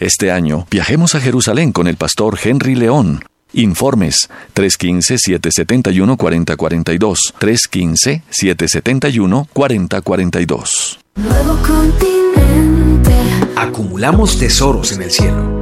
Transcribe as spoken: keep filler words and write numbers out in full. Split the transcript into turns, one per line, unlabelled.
Este año, viajemos a Jerusalén con el pastor Henry León. Informes tres uno cinco, siete siete uno, cuatro cero cuatro dos, tres uno cinco, siete siete uno, cuatro cero cuatro dos.
Nuevo continente.
Acumulamos tesoros en el cielo.